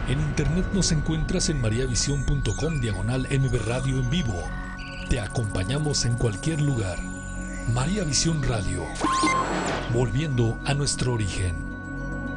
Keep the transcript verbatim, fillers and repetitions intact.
En internet nos encuentras en mariavisión punto com diagonal M V Radio en vivo. Te acompañamos en cualquier lugar. María Visión Radio. Volviendo a nuestro origen.